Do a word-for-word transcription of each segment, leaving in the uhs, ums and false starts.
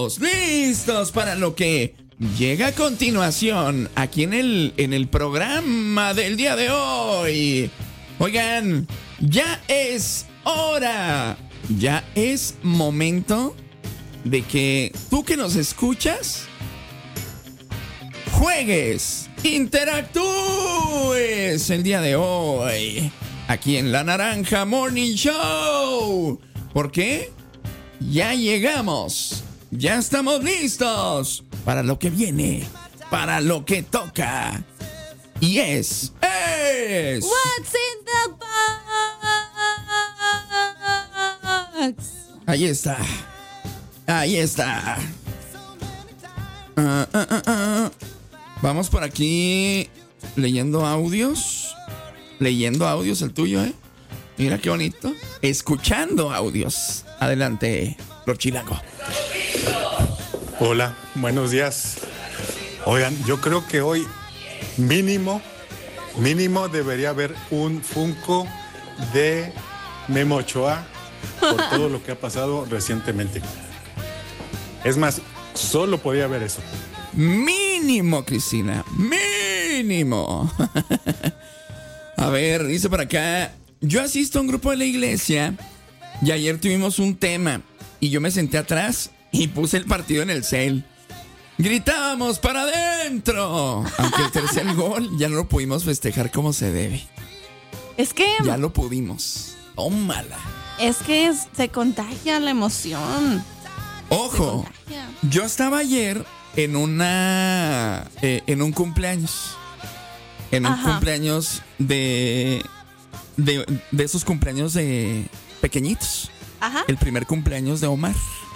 listos, listos para lo que llega a continuación aquí en el, en el programa del día de hoy. Oigan, ya es hora, ya es momento de que tú que nos escuchas juegues, interactúes el día de hoy aquí en La Naranja Morning Show. ¿Por qué? Ya llegamos, ya estamos listos para lo que viene, para lo que toca. Y es, es... What's in the box? Ahí está, ahí está. Uh, uh, uh, uh. Vamos por aquí leyendo audios, leyendo audios el tuyo, ¿eh? Mira qué bonito. Escuchando audios. Adelante, Lord Chilango. Hola, buenos días. Oigan, yo creo que hoy mínimo, mínimo debería haber un Funko de Memo Ochoa por todo lo que ha pasado recientemente. Es más, solo podía haber eso. Mínimo, Cristina, mínimo. A ver, dice por acá, yo asisto a un grupo de la iglesia y ayer tuvimos un tema y yo me senté atrás y puse el partido en el cel. Gritábamos para adentro. Aunque el tercer gol ya no lo pudimos festejar como se debe. Es que... Ya lo pudimos. Tómala. Es que es, se contagia la emoción. Ojo, yo estaba ayer en una... Eh, en un cumpleaños. En un Ajá. cumpleaños de, de... De esos cumpleaños de pequeñitos. Ajá. El primer cumpleaños de Omar.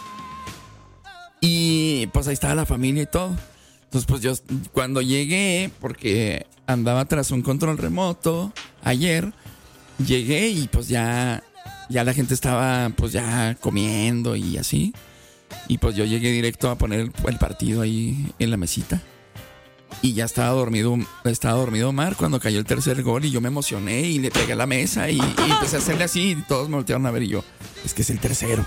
Y pues ahí estaba la familia y todo. Entonces pues yo cuando llegué, porque andaba tras un control remoto ayer, llegué y pues ya, ya la gente estaba pues ya comiendo y así. Y pues yo llegué directo a poner el, el partido ahí en la mesita. Y ya estaba dormido, estaba dormido Omar cuando cayó el tercer gol y yo me emocioné y le pegué a la mesa y, y empecé a hacerle así y todos me voltearon a ver y yo, es que es el tercero.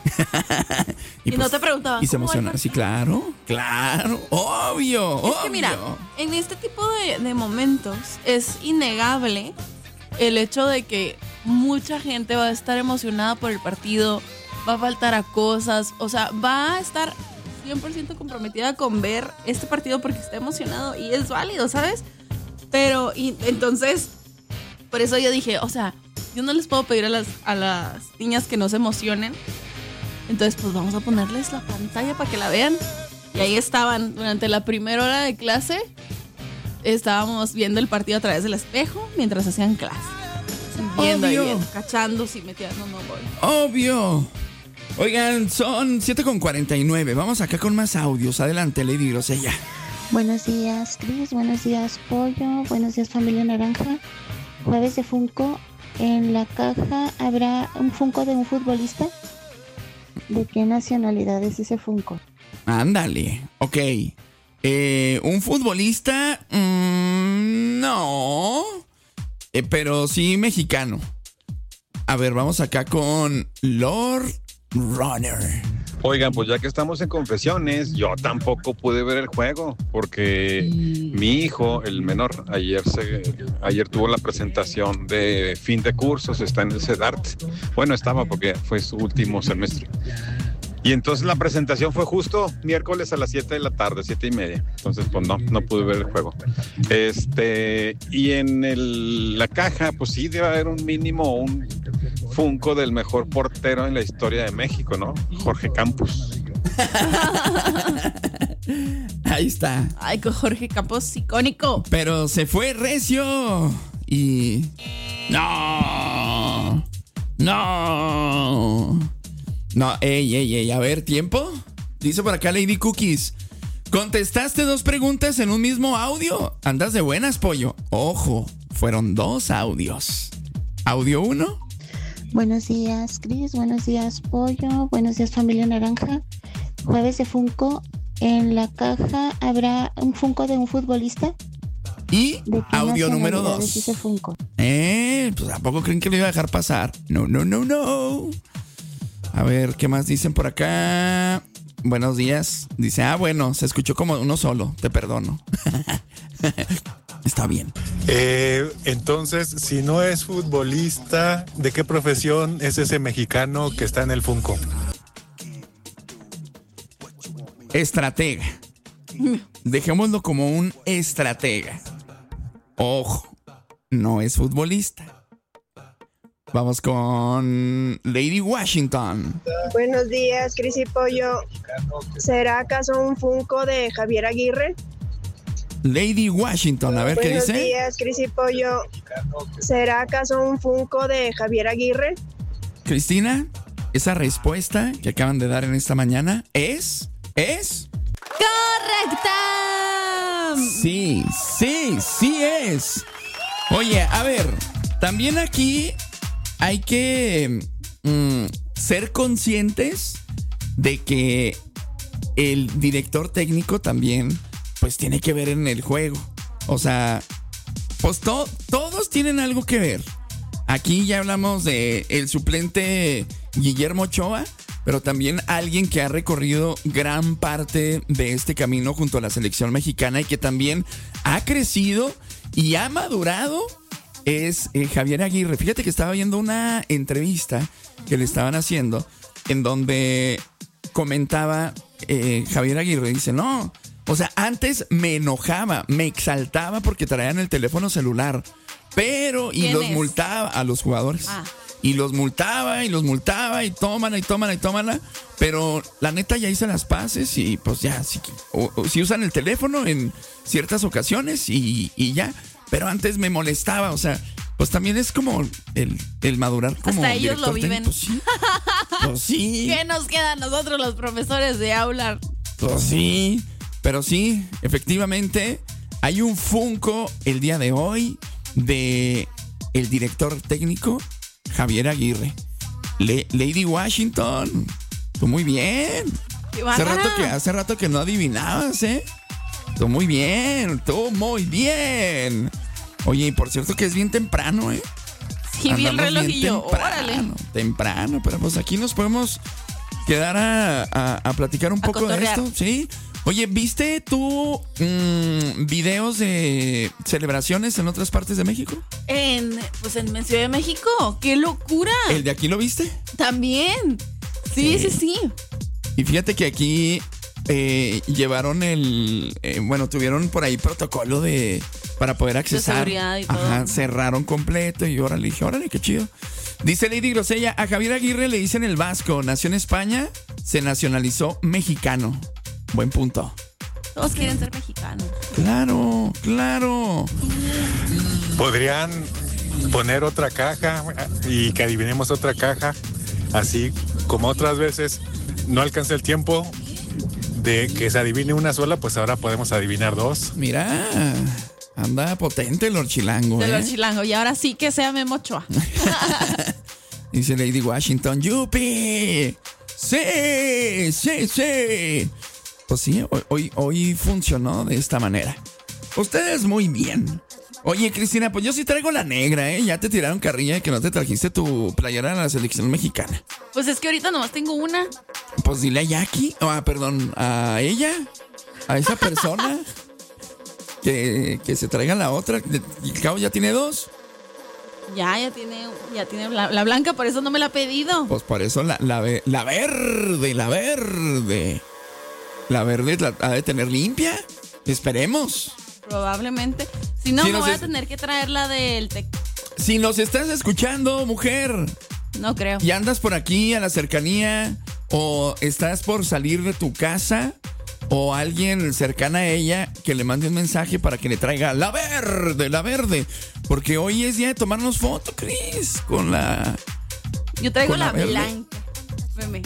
y, y pues, no te preguntaban. Y se emocionaron. Sí, claro, claro, obvio, es obvio. que mira, en este tipo de, de momentos es innegable el hecho de que mucha gente va a estar emocionada por el partido, va a faltar a cosas, o sea, va a estar cien por ciento comprometida con ver este partido porque está emocionado y es válido, ¿sabes? Pero, y entonces, por eso yo dije, o sea, yo no les puedo pedir a las, a las niñas que no se emocionen. Entonces, pues vamos a ponerles la pantalla para que la vean. Y ahí estaban, durante la primera hora de clase, estábamos viendo el partido a través del espejo mientras hacían clase. Viendo ahí, viendo, cachando si metían o no gol. Obvio. Oigan, son siete con cuarenta y nueve. Vamos acá con más audios. Adelante, Lady Grosella. Buenos días, Cris. Buenos días, Pollo. Buenos días, familia Naranja. Jueves de Funko. En la caja habrá un Funko de un futbolista. ¿De qué nacionalidad es ese Funko? Ándale, ok. Eh, ¿Un futbolista? Mm, no. Eh, pero sí mexicano. A ver, vamos acá con Lord Runner. Oigan, pues ya que estamos en confesiones, yo tampoco pude ver el juego porque mi hijo, el menor, ayer se, ayer tuvo la presentación de fin de cursos, está en el CEDART. Bueno, estaba porque fue su último semestre. Y entonces la presentación fue justo miércoles a las siete de la tarde, siete y media. Entonces, pues no, no pude ver el juego. Este, y en el, la caja, pues sí debe haber un mínimo, un Funko del mejor portero en la historia de México, ¿no? Jorge Campos. Ahí está. Ay, con Jorge Campos, icónico. Pero se fue recio. Y... ¡No! ¡No! No, ey, ey, ey, a ver, ¿tiempo? Dice por acá Lady Cookies. ¿Contestaste dos preguntas en un mismo audio? Andas de buenas, Pollo. Ojo, fueron dos audios. ¿Audio uno? Buenos días, Cris. Buenos días, Pollo. Buenos días, familia Naranja. Jueves de Funko. En la caja habrá un Funko de un futbolista. Y audio número dos. Es ese Funko? Eh, pues ¿a poco creen que lo iba a dejar pasar? No, no, no, no. A ver, ¿qué más dicen por acá? buenos días. Dice, ah, bueno, se escuchó como uno solo, te perdono. Está bien. Eh, entonces, si no es futbolista, ¿de qué profesión es ese mexicano que está en el Funko? Estratega. Dejémoslo como un estratega. Ojo, no es futbolista. Vamos con Lady Washington. Buenos días, Cris y Pollo. ¿Será acaso un Funko de Javier Aguirre? Lady Washington, a ver qué dice. Buenos días, Cris y Pollo. ¿Será acaso un Funko de Javier Aguirre? Cristina, esa respuesta que acaban de dar en esta mañana es... ¿Es? ¡Correcta! Sí, sí, sí es. Oye, a ver, también aquí hay que mm, ser conscientes de que el director técnico también pues tiene que ver en el juego. O sea, pues to- todos tienen algo que ver. Aquí ya hablamos de el suplente Guillermo Ochoa, pero también alguien que ha recorrido gran parte de este camino junto a la selección mexicana y que también ha crecido y ha madurado es eh, Javier Aguirre. Fíjate que estaba viendo una entrevista que le estaban haciendo en donde comentaba eh, Javier Aguirre, dice, no, o sea, antes me enojaba, me exaltaba porque traían el teléfono celular, pero y los es? multaba a los jugadores. Ah. Y los multaba y los multaba y tómala y tómala y tómala. Pero la neta ya hice las paces y pues ya, si, o, o, si usan el teléfono en ciertas ocasiones y, y ya. Pero antes me molestaba, o sea, pues también es como el, el madurar como hasta ellos lo director viven. técnico. Pues sí. Pues sí. ¿Qué nos queda a nosotros los profesores de aula? Pues sí. Pero sí, efectivamente, hay un Funko el día de hoy de el director técnico Javier Aguirre. Le- Lady Washington, tú muy bien. ¡Qué Hace bárbara! rato, que, hace rato que no adivinabas, ¿eh? Tú muy bien, tú muy bien. Oye, y por cierto que es bien temprano, ¿eh? Sí, vi el Andamos reloj bien y yo, temprano, órale. Temprano, pero pues aquí nos podemos quedar a, a- a platicar un A poco de cotorrear. esto, ¿sí? Oye, ¿viste tú mm, videos de celebraciones en otras partes de México? En, pues en Ciudad de México. ¡Qué locura! ¿El de aquí lo viste? También. Sí, sí, Sí. sí. Y fíjate que aquí eh, llevaron el... eh, bueno, tuvieron por ahí protocolo de... para poder accesar. seguridad y todo. Ajá, cerraron completo y órale, dije, órale, qué chido. Dice Lady Grosella, a Javier Aguirre le dicen el vasco, nació en España, se nacionalizó mexicano. Buen punto. Todos quieren ser mexicanos. Claro, claro. ¿Podrían poner otra caja y que adivinemos otra caja? Así como otras veces no alcanza el tiempo de que se adivine una sola, pues ahora podemos adivinar dos. Mira, anda potente el orchilango, De ¿eh? los chilangos. Y ahora sí que sea Memo Ochoa. Dice Lady Washington, ¡yupi! ¡Sí! ¡Sí, sí! Pues sí, hoy, hoy, hoy funcionó de esta manera. Ustedes muy bien. Oye, Cristina, pues yo sí traigo la negra, ¿eh? Ya te tiraron carrilla de que no te trajiste tu playera a la selección mexicana. Pues es que ahorita nomás tengo una. Pues dile a Jackie, ah, perdón, a ella, a esa persona, que, que se traiga la otra. Y el cabo ya tiene dos. Ya, ya tiene, ya tiene la, la blanca, por eso no me la ha pedido. Pues por eso la, la, ve- la verde, la verde. La verde la ha de tener limpia. Esperemos. Probablemente. Si no, Sí, me no voy sé. a tener que traer la del Tec. Si nos estás escuchando, mujer, No creo. y andas por aquí a la cercanía, o estás por salir de tu casa, o alguien cercana a ella que le mande un mensaje para que le traiga la verde, la verde. Porque hoy es día de tomarnos foto, Cris, con la... Yo traigo con la la verde. blanca. Veme.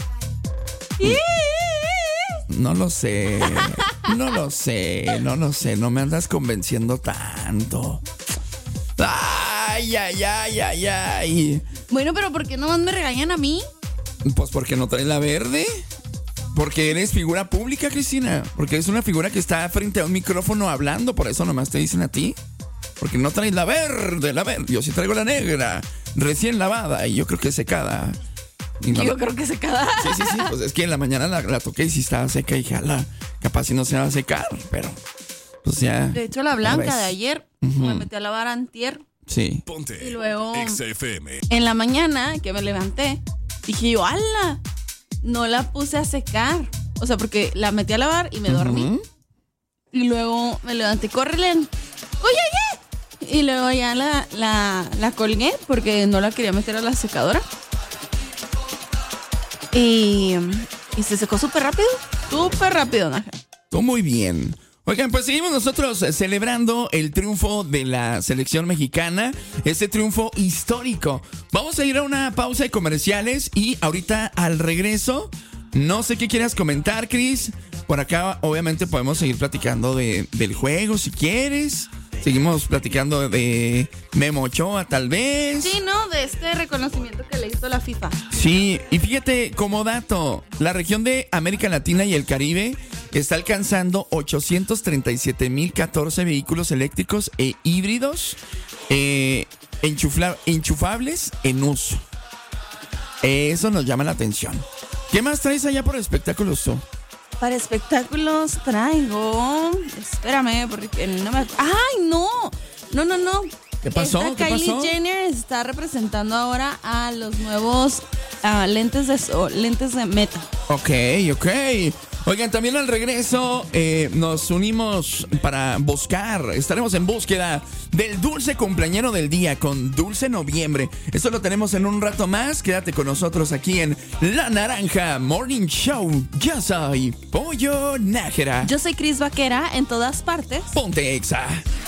No lo sé, no lo sé, no lo sé, no me andas convenciendo tanto. Ay, ay, ay, ay, ay. Bueno, pero ¿por qué nomás me regañan a mí? Pues porque no traes la verde. Porque eres figura pública, Cristina. Porque eres una figura que está frente a un micrófono hablando. Por eso nomás te dicen a ti. Porque no traes la verde, la verde. Yo sí traigo la negra, recién lavada y yo creo que secada. Y no Yo la- creo que secada. Sí, sí, sí, pues es que en la mañana la, la toqué y sí estaba seca y dije, ala, capaz si no se va a secar, pero pues ya. De hecho, la ya blanca ves. de ayer Ujú. me metí a lavar antier. Sí. Ponte Y luego- Exa F M. En la mañana que me levanté, dije yo, ala, no la puse a secar. O sea, porque la metí a lavar y me dormí. Ujú. Y luego me levanté, córrele. ¡Oye, oye! Y luego ya la, la, la colgué porque no la quería meter a la secadora. Y, y se secó súper rápido. Súper rápido, Naja. Todo muy bien. Oigan, pues seguimos nosotros eh, celebrando el triunfo de la selección mexicana, este triunfo histórico. Vamos a ir a una pausa de comerciales y ahorita al regreso, no sé qué quieras comentar, Chris. Por acá obviamente podemos seguir platicando de, del juego si quieres. Seguimos platicando de Memo Ochoa tal vez. Sí, ¿no? De este reconocimiento que le hizo la FIFA. Sí, y fíjate, como dato, la región de América Latina y el Caribe está alcanzando ochocientos treinta y siete mil catorce vehículos eléctricos e híbridos eh, enchufla- enchufables en uso. Eso nos llama la atención. ¿Qué más traes allá por espectáculos tú? Para espectáculos traigo. Espérame, porque no me. ¡Ay, no! No, no, no. ¿Qué pasó? Esta ¿Qué Kylie pasó? Jenner está representando ahora a los nuevos ah, lentes de sol, lentes de Meta. Ok, ok. Oigan, también al regreso eh, nos unimos para buscar, estaremos en búsqueda del dulce cumpleañero del día con Dulce Noviembre. Esto lo tenemos en un rato más. Quédate con nosotros aquí en La Naranja Morning Show. Yo soy Pollo Nájera. Yo soy Cris Vaquera en todas partes. Ponte Exa.